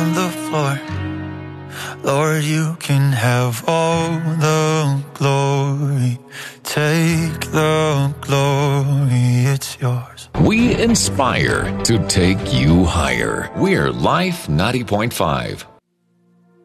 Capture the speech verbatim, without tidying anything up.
on the floor. Lord, you can have all the glory. Take the glory, it's yours. We inspire to take you higher. We're Life ninety point five.